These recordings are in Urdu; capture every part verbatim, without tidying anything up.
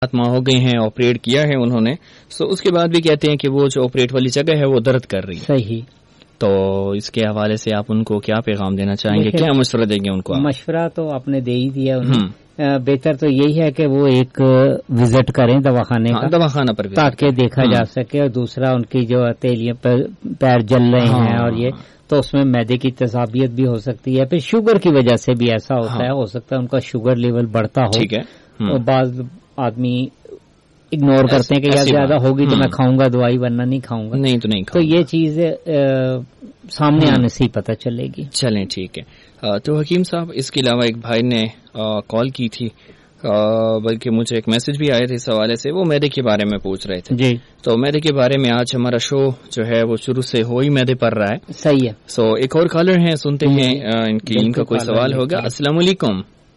سات ماہ ہو گئے ہیں آپریٹ کیا ہے انہوں نے، سو اس کے بعد بھی کہتے ہیں کہ وہ جو آپریٹ والی جگہ ہے وہ درد کر رہی ہے. صحیح. تو اس کے حوالے سے آپ ان کو کیا پیغام دینا چاہیں گے، کیا مشورہ دیں گے ان کو؟ مشورہ تو آپ نے دے ہی دیا انہیں. بہتر تو یہی ہے کہ وہ ایک وزٹ کریں دواخانے کا، دواخانہ پر تاکہ دیکھا جا سکے. اور دوسرا ان کی جو ہتھیلیاں پیر جل رہے ہیں اور یہ تو اس میں معدے کی تیزابیت بھی ہو سکتی ہے. پھر شوگر کی وجہ سے بھی ایسا ہوتا ہے، ہو سکتا ہے ان کا شوگر لیول بڑھتا ہو. ٹھیک ہے. اور بعض آدمی اگنور کرتے ہیں کہ یار زیادہ ہوگی تو میں کھاؤں گا دوائی ورنہ نہیں کھاؤں گا. نہیں تو نہیں تو یہ چیز سامنے آنے سے ہی پتہ چلے گی. چلیں ٹھیک ہے. تو حکیم صاحب اس کے علاوہ ایک بھائی نے کال کی تھی، بلکہ مجھے ایک میسج بھی آئے تھے اس حوالے سے، وہ میدے کے بارے میں پوچھ رہے تھے. جی. تو میدے کے بارے میں آج ہمارا شو جو ہے وہ شروع سے ہو ہی میدے پر رہا ہے. صحیح ہے. سو ایک اور کالر ہیں، سنتے ہیں ان کی ان کا کوئی سوال ہوگا. السلام علیکم.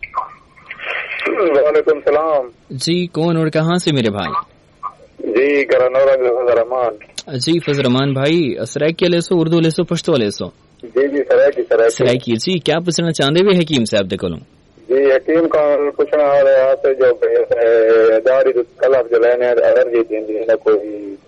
وعلیکم السلام. جی کون اور کہاں سے میرے بھائی؟ جی گرانورنگ فضل رحمان. جی فضل رحمان بھائی، سرائکی لے سو اردو لے سو پشتو لے سو؟ جی جی سرائکی سرائکی. جی کیا پوچھنا چاہتے ہوئے حکیم صاحب دے کولوں؟ جی حکیم کا پوچھنا آ رہا ہے جو داڑھی کلر جو لینے الرجی دیندی ہے کوئی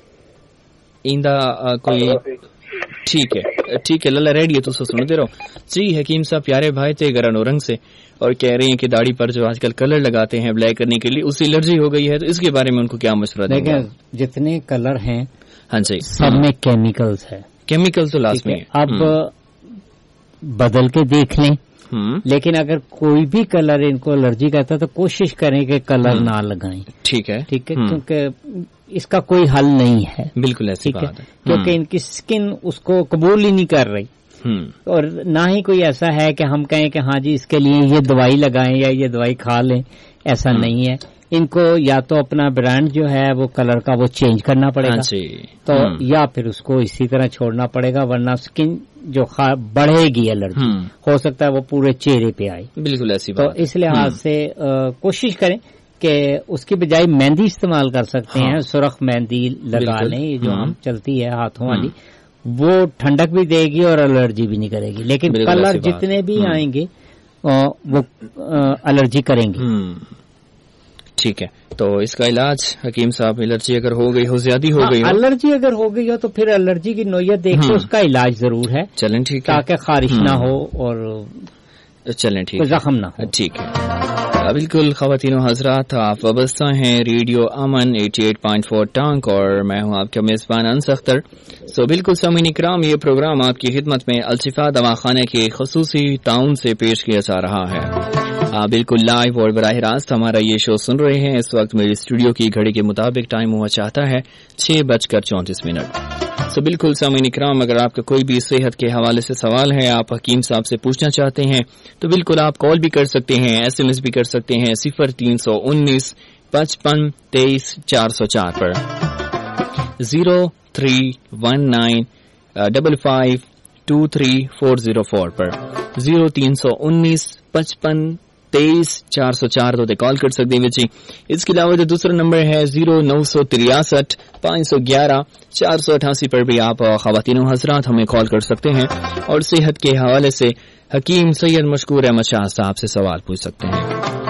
ایندا کوئی. ٹھیک ہے ٹھیک ہے لالا ریڈی ہے تو سنتے رہو. جی حکیم صاحب پیارے بھائی تھے گرانورنگ سے اور کہہ رہے ہیں کہ داڑھی پر جو آج کل کلر لگاتے ہیں بلیک کرنے کے لیے اس سے الرجی ہو گئی ہے، تو اس کے بارے میں ان کو کیا مشورہ دیں گے؟ جتنے کلر ہیں ہاں جی سب میں کیمیکلز ہے. کیمیکل تو لازمی ہے. اب بدل کے دیکھ لیں، لیکن اگر کوئی بھی کلر ان کو الرجی کرتا ہے تو کوشش کریں کہ کلر نہ لگائیں. ٹھیک ہے ٹھیک ہے کیونکہ اس کا کوئی حل نہیں ہے. بالکل ایسی بات ہے کیونکہ ان کی اسکن اس کو قبول ہی نہیں کر رہی، اور نہ ہی کوئی ایسا ہے کہ ہم کہیں کہ ہاں جی اس کے لیے یہ دوائی لگائیں یا یہ دوائی کھا لیں، ایسا نہیں ہے. ان کو یا تو اپنا برانڈ جو ہے وہ کلر کا وہ چینج کرنا پڑے گا تو یا پھر اس کو اسی طرح چھوڑنا پڑے گا، ورنہ اسکن جو بڑھے گی الرجی ہو سکتا ہے وہ پورے چہرے پہ آئے. بالکل ایسی بات. تو اس لحاظ سے کوشش کریں کہ اس کی بجائے مہندی استعمال کر سکتے ہیں، سرخ مہندی لگا لیں جو ہم چلتی ہے ہاتھوں والی، وہ ٹھنڈک بھی دے گی اور الرجی بھی نہیں کرے گی. لیکن کلر جتنے بھی آئیں گے وہ الرجی کریں گے. ٹھیک ہے. تو اس کا علاج حکیم صاحب، الرجی اگر ہو گئی ہو زیادہ ہو گئی ہو الرجی اگر ہو گئی ہو تو پھر الرجی کی نوعیت دیکھ کے اس کا علاج ضرور ہے. چلیں ٹھیک ہے، تاکہ خارش نہ ہو اور چلیں ٹھیک زخم نہ ہو. ٹھیک ہے بالکل. خواتین و حضرات آپ وابستہ ہیں ریڈیو امن اٹھاسی پوائنٹ چار ٹانک اور میں ہوں آپ کا میزبان انس اختر. سو بالکل سامعین اکرام، یہ پروگرام آپ کی خدمت میں الشفا دواخانے کے خصوصی تعاون سے پیش کیا جا رہا ہے. آپ بالکل لائیو اور براہ راست ہمارا یہ شو سن رہے ہیں. اس وقت میری اسٹوڈیو کی گھڑی کے مطابق ٹائم ہوا چاہتا ہے چھ بج کر چونتیس منٹ. سو بالکل سامعین اکرام، اگر آپ کا کوئی بھی صحت کے حوالے سے سوال ہے، آپ حکیم صاحب سے پوچھنا چاہتے ہیں تو بالکل آپ کال بھی کر سکتے ہیں، ایس ایم ایس بھی کر سکتے ہیں صفر تین سو انیس پچپن تیئیس چار سو چار پر، zero three one nine double five to three four zero four per, zero تین سو انیس پچپن تیئیس چار سو چار تو کال کر سکتے ہیں. جی اس کے علاوہ جو دوسرا نمبر ہے زیرو نو سو تریاسٹھ پانچ سو گیارہ چار سو اٹھاسی پر بھی آپ خواتین و حضرات ہمیں کال کر سکتے ہیں اور صحت کے حوالے سے حکیم سید مشکور احمد شاہ صاحب سے سوال پوچھ سکتے ہیں.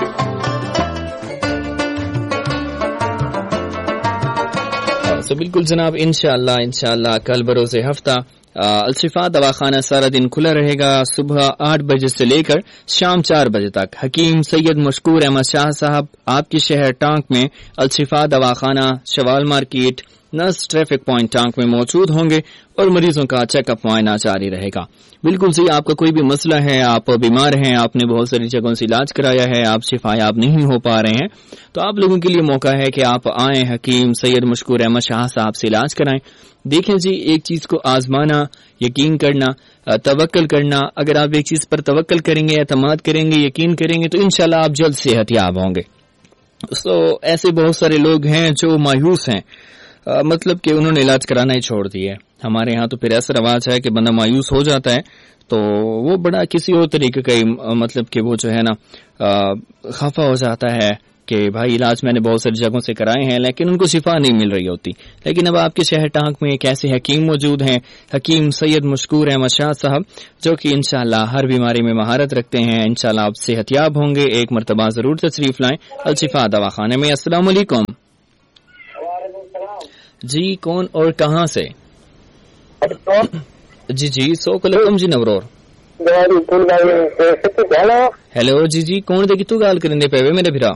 تو بالکل جناب، انشاءاللہ انشاءاللہ کل بروز ہفتہ الشفا دواخانہ سارا دن کھلا رہے گا، صبح آٹھ بجے سے لے کر شام چار بجے تک. حکیم سید مشکور احمد شاہ صاحب آپ کے شہر ٹانک میں الشفا دواخانہ شوال مارکیٹ نرس ٹریفک پوائنٹ ٹانک میں موجود ہوں گے اور مریضوں کا چیک اپ معائنہ جاری رہے گا. بالکل صحیح. آپ کا کوئی بھی مسئلہ ہے، آپ بیمار ہیں، آپ نے بہت ساری جگہوں سے علاج کرایا ہے، آپ شفا یاب نہیں ہو پا رہے ہیں، تو آپ لوگوں کے لیے موقع ہے کہ آپ آئیں حکیم سید مشکور احمد شاہ صاحب سے علاج کرائیں. دیکھیں جی، ایک چیز کو آزمانا، یقین کرنا، توکل کرنا، اگر آپ ایک چیز پر توکل کریں گے، اعتماد کریں گے، یقین کریں گے تو انشاءاللہ آپ جلد صحت یاب ہوں گے. تو ایسے بہت سارے لوگ ہیں جو مایوس ہیں، مطلب کہ انہوں نے علاج کرانا ہی چھوڑ دیا ہے. ہمارے ہاں تو پھر ایسا رواج ہے کہ بندہ مایوس ہو جاتا ہے تو وہ بڑا کسی اور طریقے کا مطلب کہ وہ جو ہے نا خفا ہو جاتا ہے، کہ بھائی علاج میں نے بہت ساری جگہوں سے کرائے ہیں لیکن ان کو شفا نہیں مل رہی ہوتی، لیکن اب آپ کے شہر ٹانک میں ایک ایسے حکیم موجود ہیں، حکیم سید مشکور احمد شاہ صاحب، جو کہ انشاءاللہ ہر بیماری میں مہارت رکھتے ہیں. انشاءاللہ آپ صحت یاب ہوں گے. ایک مرتبہ ضرور تشریف لائیں الشفا دواخانے میں. السلام علیکم. جی کون اور کہاں سے؟ جی جی سو کلکم جی نورور. ہیلو جی جی کون دے کتوں گال کرندے پے وے میرے بھرا؟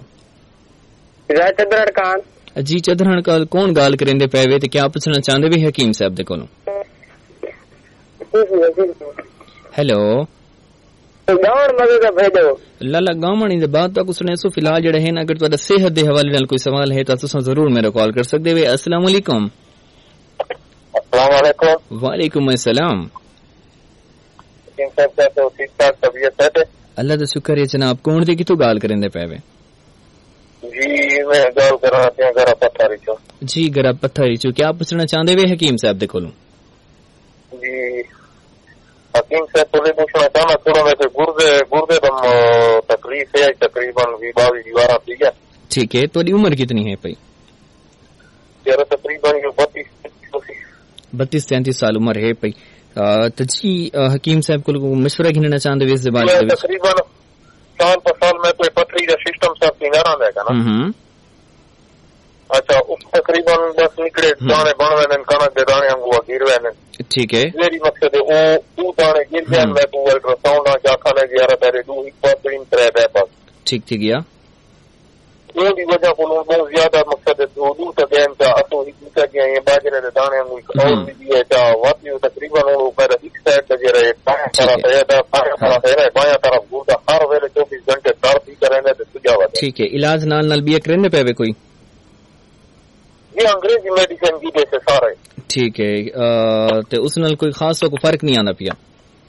جی چدرن کال کون گال کرندے پے وے تے کیا پوچھنا چاہندے وے حکیم صاحب دے کولوں؟ ہیلو لالا گاؤں دے بعد تک اس نے سو فی الحال جڑے ہیں اگر تہاڈا صحت دے حوالے نال کوئی سوال ہے تو تساں ضرور میرے کال کر سکدے وے. السلام علیکم. السلام علیکم. وعلیکم السلام. اللہ دا شکر ہے جناب. کون دے کتوں گال کرندے پے وے؟ جی میں گال کراں تے گرا پتھری چوں. جی گرا پتھری چوں. کیا پوچھنا چاہندے وے حکیم صاحب دے کولوں؟ جی حکیم صاحب تو یہ پوچھنا چاہنا تھوڑا ویسے گردے گردے دم تکلیف ہے تقریباً باوی دیوارہ ٹھیک ہے. ٹھیک ہے. تھوڑی عمر کتنی ہے پئی؟ یار تقریباً بتیس بتیس تینتیس سال عمر ہے پئی. تو جی حکیم صاحب کو مشورہ گھننا چاہتے ہوئے اس بارے میں تقریباً سال پر سال میں کوئی پتھری کا سسٹم سب سنگارا دے گا نا. اچھا اس تقریباً بس نکڑے دانے بن وے کنک کے دانے انگو گر وے. ٹھیک ہے. میری مقصد ہے وہ دو دانے گر گئے میں کو الٹرا ساؤنڈ آ کے آخا نے گیارہ پہلے دو ایک بار تین ترے دے پاس. ٹھیک ٹھیک گیا. یہ بھی وجہ کو بہت زیادہ مقصد ہے دو دو تک گئے تا اسو ایک دوسرے کے یہ باجرے دے دانے انگو اور بھی ہے تا واقعی تقریباً وہ پہلے ایک سائڈ تے جے رہے بایاں طرف ہے تا بایاں طرف ہے بایاں طرف گوردا ہر ویلے چوبیس گھنٹے تار بھی کریں تے سجاوا. ٹھیک ہے. علاج نال نال بھی کرنے پے وے کوئی؟ یہ انگریزی میڈیسن کی جیسے سارے. ٹھیک ہے. تے اس نال کوئی خاص کوئی فرق نہیں آندا پیا؟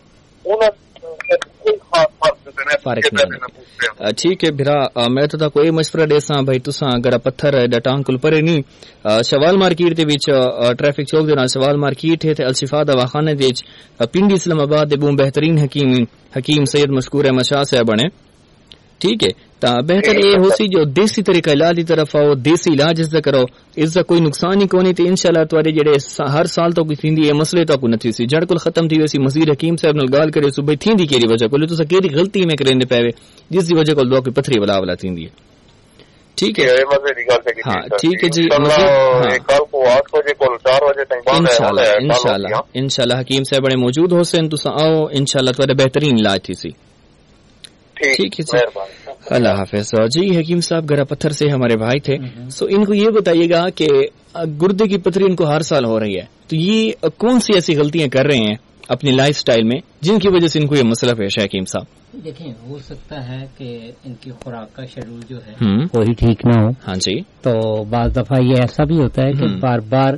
فرق نہیں. ٹھیک ہے بھرا میں تو کوئی مشورہ دیساں بھائی تساں اگر پتھر ڈٹان کل پرے نہیں شوال مارکیٹ دے وچ ٹریفک چوک دے نال شوال مارکیٹ ہے تے الشفا دواخانے دے وچ پنڈی اسلام آباد دے بوں بہترین حکیم حکیم سید مشکور احمد شاہ صاحب بنے. ٹھیک ہے. تا بہتر یہ ہو سی جو دیسی طریقہ علاج کی طرف آؤ دیسی علاج اس دا کرو اس دا کوئی نقصان ہی کونی تے انشاءاللہ تواڈے جڑے ہر سال تو کوئی تھیندی ہے مسئلے تو کو نہ سی جڑ کل ختم تھی ویسی مزید حکیم صاحب نال گال کرے سو بھئی تھیندی کیڑی وجہ کول تساں کیڑی غلطی میں کریندے پے جس دی وجہ کول دو کوئی پتھری ولا ولا تھیندی ہے. ٹھیک ہے. ہاں ٹھیک ہے جی. کل کو آٹھ بجے کول چار بجے تک بند ہے انشاءاللہ انشاءاللہ انشاءاللہ حکیم صاحب بڑے موجود ہو سن تساں آؤ انشاءاللہ تواڈا بہترین علاج تھی سی. ٹھیک ہے جی. اللہ حافظ. جی حکیم صاحب گرا پتھر سے ہمارے بھائی تھے. سو ان کو یہ بتائیے گا کہ گردے کی پتھری ان کو ہر سال ہو رہی ہے تو یہ کون سی ایسی غلطیاں کر رہے ہیں اپنی لائف سٹائل میں جن کی وجہ سے ان کو یہ مسئلہ پیش ہے؟ حکیم صاحب دیکھیں ہو سکتا ہے کہ ان کی خوراک کا شیڈول جو ہے وہی ٹھیک نہ ہو. ہاں جی. تو بعض دفعہ یہ ایسا بھی ہوتا ہے کہ بار بار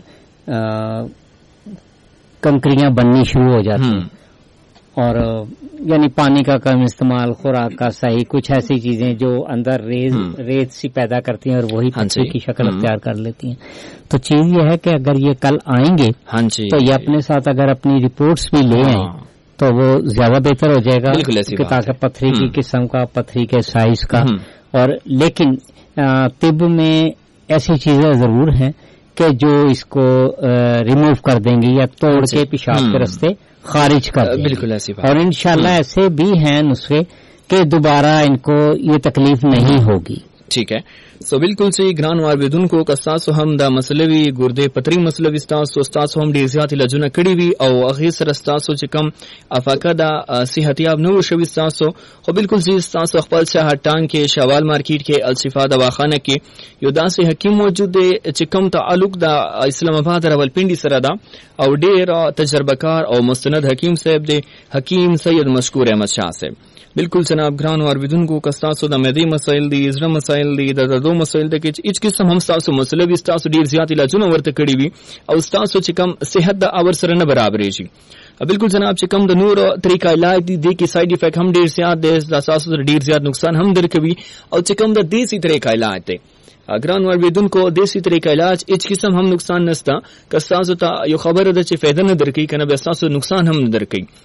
کنکریاں بننی شروع ہو جاتی ہیں اور یعنی پانی کا کم استعمال خوراک کا صحیح کچھ ایسی چیزیں جو اندر ریز ریت سی پیدا کرتی ہیں اور وہی پتھر کی شکل اختیار کر لیتی ہیں. تو چیز یہ ہے کہ اگر یہ کل آئیں گے تو یہ اپنے ساتھ اگر اپنی رپورٹس بھی لے آئیں تو وہ زیادہ بہتر ہو جائے گا کہ تاکہ پتھری کی قسم کا پتھری کے سائز کا. اور لیکن طب میں ایسی چیزیں ضرور ہیں کہ جو اس کو ریموو کر دیں گی یا توڑ کے پیشاب کے رستے خارج کر دیں. بالکل ایسی بات. اور انشاءاللہ ایسے بھی ہیں نسخے کہ دوبارہ ان کو یہ تکلیف نہیں ہوگی. ٹھیک ہے. سو بالکل صحیح گران واردن کو کستاسو ہم دا مسلوی گردے پتری مسلوی ستاسو ستاسو ہم دی زیادی لجنہ کڑی وی او اخیصر ستاسو چکم افاقہ دا صحتیاب نو شوی ستاسو خو بالکل صحیح ستاسو اخبال شاہ ٹانگ کے شوال مارکیٹ کے الشفا دواخانہ کے یو دا سے حکیم موجود دے چکم تعلق دا اسلام آباد راول پنڈی سردا او دیر تجربہ کار او مستند حکیم صاحب دے حکیم سید مشکور احمد شاہ صاحب. بالکل جناب گران اور بدن کو کستاسو دا میدی مسائل دی ازرا مسائل دی دا دو مسائل دا کچ اچ قسم ہم ستاسو مسئلہ بھی ستاسو دیر زیادی لاجونو ورت کڑی وی او ستاسو چکم صحت دا آور سر نہ برابر جی. بالکل جناب چکم دا نور طریقہ علاج دی دی کی سائیڈ افیکٹ ہم دیر زیاد دے دا ستاسو دیر زیاد نقصان ہم در کبھی او چکم دا دیسی طریقہ علاج تے گران اور بدن کو دیسی طریقہ علاج اچ قسم ہم نقصان نستا کستاسو تا یو خبر دا چ فائدہ نہ در کی کنا بستاسو نقصان ہم در کی.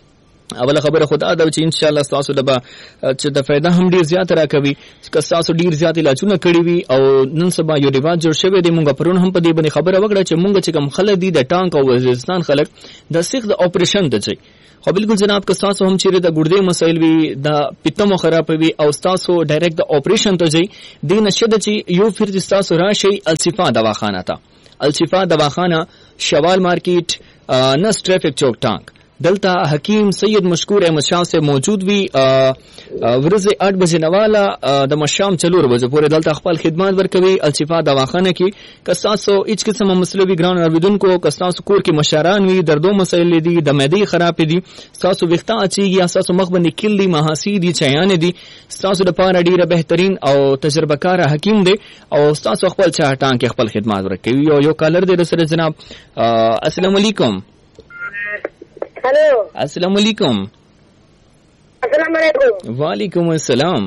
اوله خبره خدا دا چې ان شاء الله تاسو دبا چې د فائدہ هم ډیر زیات راکوي که تاسو ډیر زیات علاجونه کړی وي او نن سبا یو ریواج جوړ شوی دی. مونږ پرون هم په دې باندې خبره وکړه چې مونږ چې کوم خلک دي د ټانک او وزیرستان خلک د سیخ د اپریشن ته چي خو بالکل جناب که تاسو هم چیرې د ګردې مسایل وي د پیتمو خراب وي او تاسو ډایرکټ د اپریشن ته ځي د نشد چې یو فر تاسو راشي الشفا دواخانه ته. الشفا دواخانه شوال مارکیټ نس ټریفک چوک ټانک دلتا حکیم سید مشکور احمد شاہ سے موجود وی ورځ آٹھ بجې نواله د مشام چلور بجې پورې دلته خپل خدمات ورکوي. الشفا دواخانه کې کساسو هیڅ قسم مسلې وی ګران اوریدونکو کساسو کور کې مشاران وی دردو مسایل دي د معدې خراب دي تاسو وخته اچيږي تاسو مخ باندې کلی ماحاسي دي چایان دي تاسو د پاره ډیره بهترین او تجربه کار حکیم دی او تاسو خپل چاټان کې خپل خدمات ورکوي. یو یو کالر دی سره جناب. السلام علیکم. ہلو السلام علیکم. السلام علیکم. وعلیکم السلام.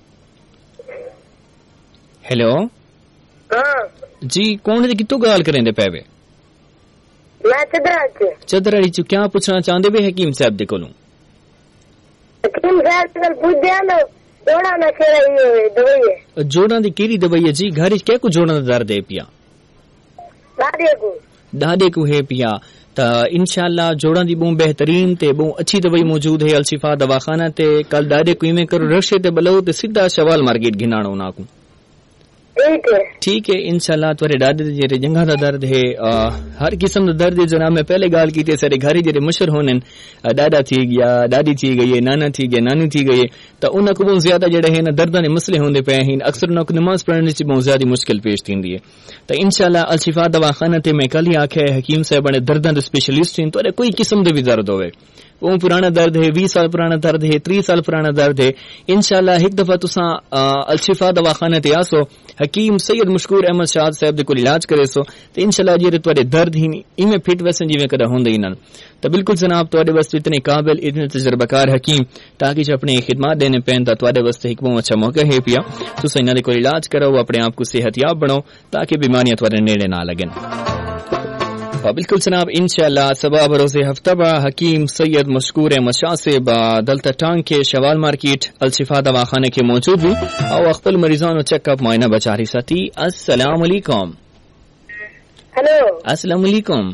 ہیلو ہاں جی کون ہے کتوں گال کریں دے پے وے؟ میں چدراچ چدراڑی چ کیا پوچھنا چاہندے وے حکیم صاحب دے کولوں؟ حکیم صاحب کول پوچھ دیا نو جوڑا نہ کیڑی دوائی ہے. جوڑاں دی کیڑی دوائی ہے جی؟ گھر وچ کیا کو جوڑاں دا درد ہے پیا؟ دادے کو دادے کو ہے پیا تا انشاءاللہ جوڑاں دی بہت بہترین تے بہت اچھی دوائی موجود ہے الشفا دواخانہ تے. کل دادے کو ایویں کرو رشے تے بلو تے سیدھا شوال مارکیٹ گھناڑو نا کو. ٹھیک ہے ٹھیک ہے انشاءاللہ تورے دادے دے جڑے جنگا دا درد ہے ہر قسم دا درد ہے جناب. میں پہلے گال کی تے سارے گھر جڑے مشر ہونن دادا تھی گیا دادی تھی گئی نانا تھی گیا نانی تھی گئی تا انہاں کو بہت زیادہ جڑے ہیں نا درداں دے مسئلے ہوندے پے ہیں. اکثر انہاں کو نماز پڑھنے وچ بہت زیادہ مشکل پیش تھیندی ہے. تا انشاءاللہ الشفا دواخانہ تے میں کل ہی آکھیا حکیم صاحب نے درداں دے اسپیشلسٹ ہیں. تو کوئی قسم دے بھی درد ہوے وہ پرانا درد ہے بیس سال پرانا درد ہے تیس سال پرانا درد ہے انشاءاللہ ایک دفعہ تساں الشفا دواخانہ تے آسو حکیم سید مشکور احمد شاہ صاحب دے کول علاج کرے سو تے انشاءاللہ جے تواڈے درد ہی ایویں فٹ ویسن جویں کدا ہوندے ہی نہ. تو بالکل جناب تواڈے واسطے اتنے قابل اتنے تجربہ کار حکیم تاکہ جو اپنے خدمات دینے پین تا تواڈے واسطے ایک بہت اچھا موقع ہے پیا. تساں انہاں دے کول علاج کرو اپنے آپ کو صحت یاب بناؤ تاکہ بیماریاں تواڈے نیڑے نہ لگن. بالکل جناب انشاءاللہ سبا بروز ہفتہ با حکیم سید مشکور احمد شاہ سے با دلتا ٹانگ کے شوال مارکیٹ الشفا دواخانے کے موجود بھی او اخبل مریضان و چیک اپ معائنہ بچا رہی ساتھی. السلام علیکم. ہلو السلام علیکم.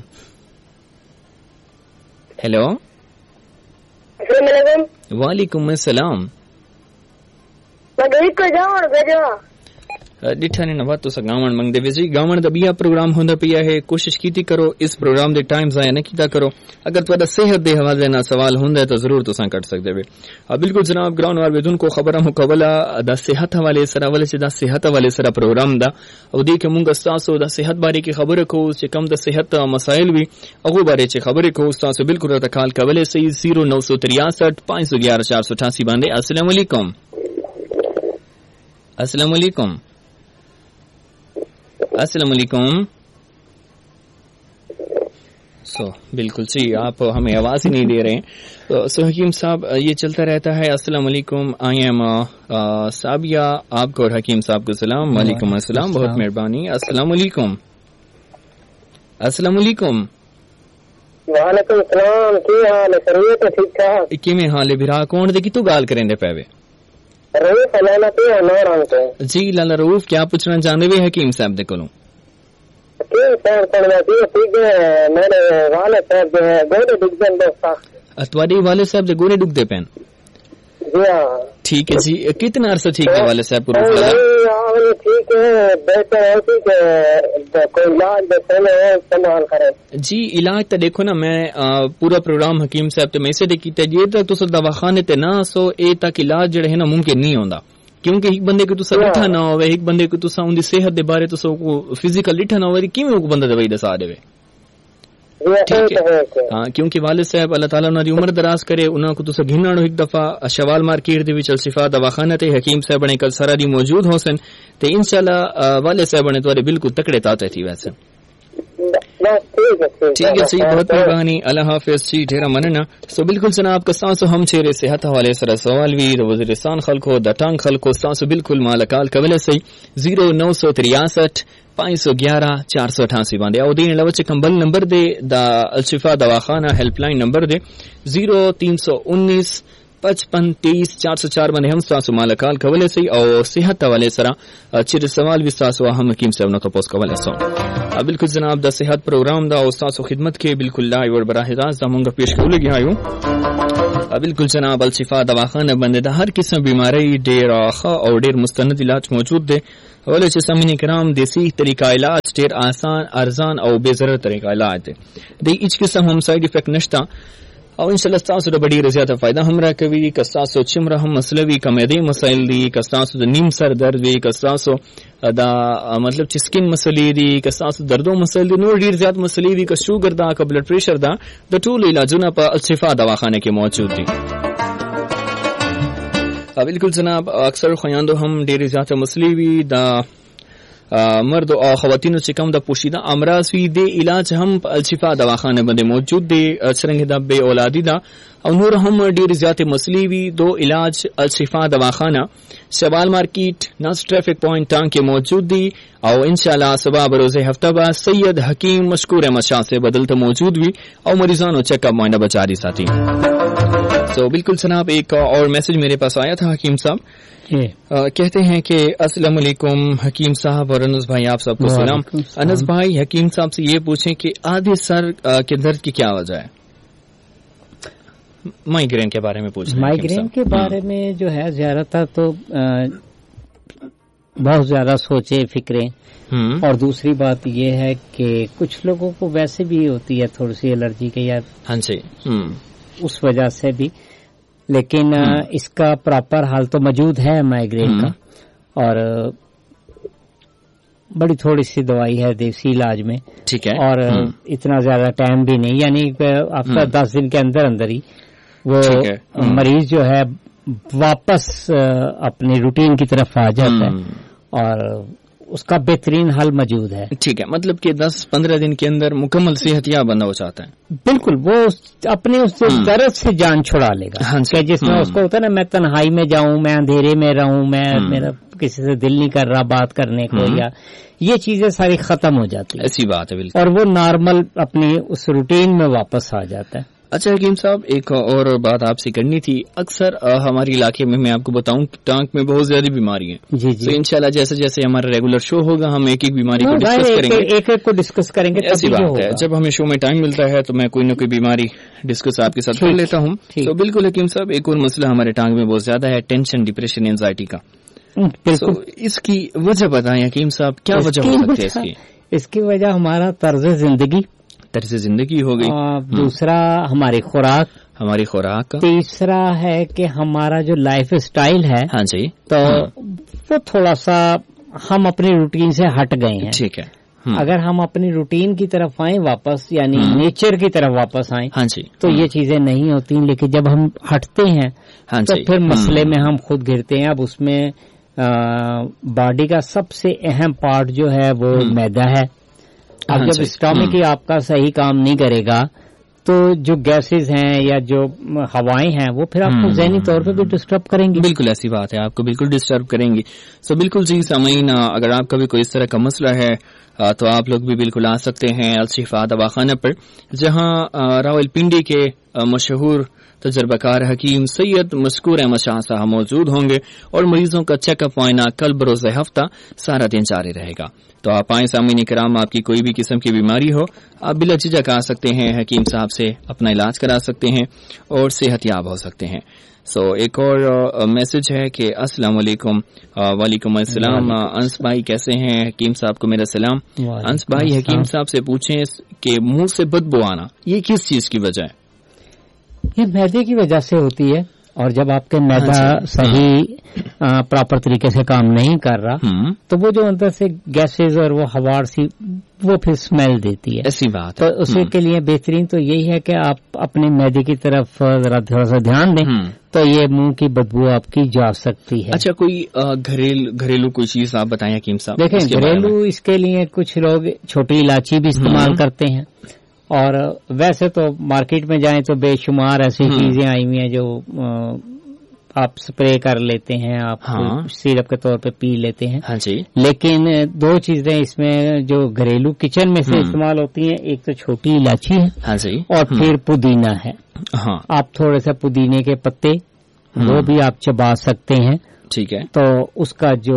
ہیلو السلام علیکم. وعلیکم السلام. میں گئی کو جاؤں بھیجو ڈٹھا نے نوات تو سا گاون منگ دے ویسی گاون دا بیا پروگرام ہوندا پیا ہے. کوشش کیتی کرو اس پروگرام دے ٹائم ضائع نہ کیتا کرو. اگر تہاڈا صحت دے حوالے نال سوال ہوندا ہے تو ضرور تساں کر سکدے وے. بالکل جناب گراؤنڈ وار بدون کو خبر مقابلہ دا صحت حوالے سره ول چې دا صحت حوالے سره پروگرام دا او دی کې مونږ تاسو دا صحت باره کې خبره کو چې کم د صحت مسائل وی هغه باره چې خبره کو تاسو بالکل راته کال کولې سي صفر نو تhree three five one one four eight eight باندې. السلام علیکم. السلام علیکم. السلام علیکم. سو بالکل جی آپ ہمیں آواز ہی نہیں دے رہے ہیں. سو حکیم صاحب یہ چلتا رہتا ہے. السلام علیکم. آئی ایم سابیہ آپ کو اور حکیم صاحب کو سلام. وعلیکم السلام بہت مہربانی. السلام علیکم. السلام علیکم. وعلیکم السلام. کی حال ہے؟ خیریت ہے؟ ٹھیک ٹھاک. کیویں حال ہے بھرا؟ کون دے کتوں گال کریں دے پے؟ روف لالا پہ نور سے. جی لالا روف کیا پوچھنا چاہتے ہوئے حکیم صاحب دے کولوں؟ حکیم صاحب کرنا چاہیے ٹھیک ہے. میرے والد صاحب جو ہے گوڑے ڈگ دیں دوست. تواڈے والد صاحب دے گوڑے ڈگ دے پین؟ جی ہاں ٹھیک ہے جی. کتنا عرصہ ٹھیک ہے والد صاحب کو روف لالا؟ ٹھیک ہے بہتر ہے کہ کوئی علاج پہلے استعمال کرے. جی علاج تو دیکھو نا میں پورا پروگرام حکیم صاحب تے میں سے کیتا جے تک تساں دواخانے تے نہ سو اے تک علاج جڑا ہے نا ممکن نہیں ہوندا. کیونکہ ایک بندے کو تساں ڈٹھا نہ ہوے ایک بندے کو تساں اون دی صحت دے بارے تساں کو فزیکل ڈٹھا نہ ہوے کیویں کو بندہ دوائی دسا دے. ٹھیک ہے ہاں کیونکہ والد صاحب اللہ تعالیٰ انہاں دی عمر دراز کرے. انہاں کو تساں گھناڑو ایک دفعہ شوال مارکیٹ دے وچ الشفا دواخانہ تے حکیم صاحب نے کل سارا دی موجود ہو سن تے انشاءاللہ والد صاحب نے تواڈے بالکل تکڑے تاتے تھی ویسے. ٹھیک ہے صحیح بہت مہربانی اللہ حافظ جی ڈھیرا مننا سو بالکل جناب کسانسو ہم چہرے صحت حوالے سر سوال وی وزیرستان خلقو دٹانگ خلقو سانسو بالکل مالکال قبل سے زیرو نو سو تریاسٹھ پانچ سو گیارہ چار سو اٹھاسی باندھے او دین لوچ کمبل نمبر دے دا الشفا دواخانہ ہیلپ لائن نمبر دے زیرو تین سو انیس پچپن تیس چار سو چار بندے ہم ساسو مالکال قبل سے او صحت حوالے سرا چر سوال بھی ساسو اہم حکیم سے نو پوس قبل سو بالکل جناب دا صحت پروگرام دا استاسو خدمت کے بالکل لائیو اور براہ راست ہمونگا پیش کرو لگی آئیو بالکل جناب الشفا دواخانہ بندے دا ہر قسم بیماری ڈیر آخا اور ڈیر مستند علاج موجود دے اولے چھ سامعین کرام دیسی طریقہ علاج ڈیر آسان ارزان اور بے ضرر طریقہ علاج دے دی اچ قسم ہم سائیڈ افیکٹ نشتا اور انشاءاللہ ستاسو دا بڑی زیادہ فائدہ ہمراہ کوي کستاسو چمرہ ہم مسلوی کمیدی مسائل دی کستاسو دا نیم سر درد وی کستاسو دا مطلب چ سکن مسئلے دی کستاسو دردوں مسائل دی نور ډیر زیات مسئلے وی ک شوگر دا ک بلڈ پریشر دا د ټول علاجونه په الشفا دواخانه کې موجود دي بالکل جناب اکثر خویندو هم ډیر زیات مسئلے وی دا مرد او خواتینو چې کوم د پوشیده امراض وی دی علاج هم الشفا دواخانه باندې موجود دی څنګه د بے اولادی دا او نور هم ډیر زیات مسئلے وی دو علاج الشفا دواخانه شوال مارکیٹ ناس ٹریفک پوائنٹ ٹانگ کے موجود دی او انشاءاللہ صبح بروز ہفتہ با سید حکیم مشکور احمد شاہ سے بدلتا موجود بھی او مریضانو چیک اپ معائنہ بچاری ساتھی سو بالکل جناب ایک اور میسج میرے پاس آیا تھا حکیم صاحب کہتے ہیں کہ السلام علیکم حکیم صاحب اور انس بھائی آپ سب کو سلام. انس بھائی حکیم صاحب سے یہ پوچھیں کہ آدھے سر کے درد کی کیا وجہ ہے؟ مائیگرین کے بارے میں پوچھ مائیگرین کے بارے میں جو ہے زیادہ تر تو بہت زیادہ سوچے فکریں اور دوسری بات یہ ہے کہ کچھ لوگوں کو ویسے بھی ہوتی ہے تھوڑی سی الرجی کے یا ہاں جی اس وجہ سے بھی لیکن اس کا پراپر حل تو موجود ہے مائیگرین کا اور بڑی تھوڑی سی دوائی ہے دیسی علاج میں ٹھیک ہے اور اتنا زیادہ ٹائم بھی نہیں یعنی آفٹر دس دن کے اندر اندر ہی وہ مریض جو ہے واپس اپنی روٹین کی طرف آ جاتا ہے اور اس کا بہترین حل موجود ہے. ٹھیک ہے مطلب کہ دس پندرہ دن کے اندر مکمل صحت یاب بندہ ہو چاہتا ہے. بالکل وہ اپنے اس درد سے جان چھڑا لے گا کہ جس میں اس کو ہوتا ہے نا میں تنہائی میں جاؤں میں اندھیرے میں رہوں میں میرا کسی سے دل نہیں کر رہا بات کرنے کو یا یہ چیزیں ساری ختم ہو جاتی ہیں. ایسی بات ہے بالکل اور وہ نارمل اپنی اس روٹین میں واپس آ جاتا ہے. اچھا حکیم صاحب ایک اور بات آپ سے کرنی تھی. اکثر ہمارے علاقے میں میں آپ کو بتاؤں ٹانک میں بہت زیادہ بیماری ہیں. جی جی تو انشاءاللہ جیسے جیسے ہمارا ریگولر شو ہوگا ہم ایک ایک بیماری کو ڈسکس کریں گے ایک ایک کو ڈسکس کریں گے. ایسی بات ہے جب ہمیں شو میں ٹائم ملتا ہے تو میں کوئی نہ کوئی بیماری ڈسکس آپ کے ساتھ کر لیتا ہوں. تو بالکل حکیم صاحب ایک اور مسئلہ ہمارے ٹانک میں بہت زیادہ ہے ٹینشن ڈپریشن اینزائٹی کا. اس کی وجہ بتائیں حکیم صاحب کیا وجہ ہو سکتی ہے اس کی؟ اس کی وجہ ہمارا طرز زندگی طرز زندگی ہو گئی. دوسرا ہماری خوراک ہماری خوراک. تیسرا ہے کہ ہمارا جو لائف اسٹائل ہے ہاں جی تو وہ تھوڑا سا ہم اپنی روٹین سے ہٹ گئے ہیں. ٹھیک ہے اگر ہم اپنی روٹین کی طرف آئیں واپس یعنی نیچر کی طرف واپس آئیں ہاں جی تو یہ چیزیں نہیں ہوتی. لیکن جب ہم ہٹتے ہیں تو پھر مسئلے میں ہم خود گرتے ہیں. اب اس میں باڈی کا سب سے اہم پارٹ جو ہے وہ میدا ہے. اب جب اسٹامک ہی آپ کا صحیح کام نہیں کرے گا تو جو گیسز ہیں یا جو ہوائیں ہیں وہ پھر آپ کو ذہنی طور پہ بھی ڈسٹرب کریں گی. بالکل ایسی بات ہے آپ کو بالکل ڈسٹرب کریں گی. سو بالکل جی سامعین اگر آپ کا بھی کوئی اس طرح کا مسئلہ ہے تو آپ لوگ بھی بالکل آ سکتے ہیں الشفا دواخانہ پر جہاں راول پنڈی کے مشہور تجربہ کار حکیم سید مشکور احمد شاہ صاحب موجود ہوں گے اور مریضوں کا چیک اپ معائنہ کل بروز ہفتہ سارا دن جاری رہے گا. تو آپ آئیں سامعین کرام آپ کی کوئی بھی قسم کی بیماری ہو آپ بلا جھجک آ سکتے ہیں حکیم صاحب سے اپنا علاج کرا سکتے ہیں اور صحت یاب ہو سکتے ہیں. سو so, ایک اور میسج ہے کہ السلام علیکم. وعلیکم السلام. انس بھائی کیسے ہیں؟ حکیم صاحب کو میرا سلام. انس بھائی حکیم صاحب سے پوچھیں کہ منہ سے بدبو آنا یہ کس چیز کی وجہ ہے؟ یہ میدے کی وجہ سے ہوتی ہے. اور جب آپ کے میدا صحیح پراپر طریقے سے کام نہیں کر رہا تو وہ جو اندر سے گیسز اور وہ ہوا سی وہ پھر اسمیل دیتی ہے. ایسی بات تو اس کے لیے بہترین تو یہی ہے کہ آپ اپنے میدے کی طرف ذرا تھوڑا سا دھیان دیں تو یہ منہ کی بدبو آپ کی جا سکتی ہے. اچھا کوئی گھریلو گھریلو کوئی چیز آپ بتائیں حکیم صاحب. دیکھیں گھریلو اس کے لیے کچھ لوگ چھوٹی الائچی بھی استعمال کرتے ہیں اور ویسے تو مارکیٹ میں جائیں تو بے شمار ایسی چیزیں آئی ہوئی ہیں جو آپ سپرے کر لیتے ہیں, آپ سیرپ کے طور پہ پی لیتے ہیں. ہاں جی. لیکن دو چیزیں اس میں جو گھریلو کچن میں سے استعمال ہوتی ہیں, ایک تو چھوٹی الائچی ہے ہاں جی اور پھر پودینہ ہے. ہاں آپ تھوڑے سے پودینے کے پتے وہ بھی آپ چبا سکتے ہیں. ٹھیک ہے. تو اس کا جو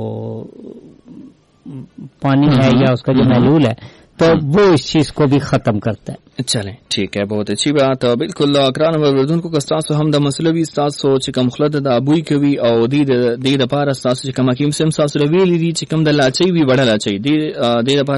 پانی ہے یا اس کا جو محلول ہے تو وہ اس چیز کو بھی ختم کرتا ہے. چلیں ٹھیک ہے, بہت اچھی بات. بالکل اقران وردون کو استاد ہم د مسلوی استاد سو چکم خلد د ابوی کوي او د د د پار استاد چکم حکیم سم استاد ویلی دي چکم د لاچي وی وړه لاچي د د